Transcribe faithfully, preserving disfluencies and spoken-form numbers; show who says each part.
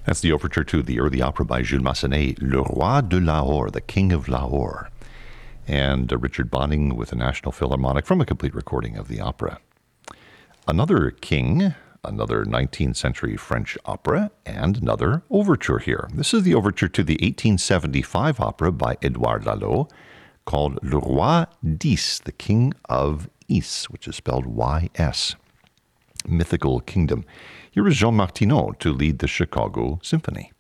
Speaker 1: That's the overture to the early opera by Jules Massenet, Le Roi de Lahore, the King of Lahore, and uh, Richard Bonning with the National Philharmonic from a complete recording of the opera. Another king, another nineteenth century French opera, and another overture here. This is the overture to the eighteen seventy-five opera by Édouard Lalo called Le Roi d'Ys, the King of Ys, which is spelled Y S. Mythical Kingdom. Here is Jean Martineau to lead the Chicago Symphony.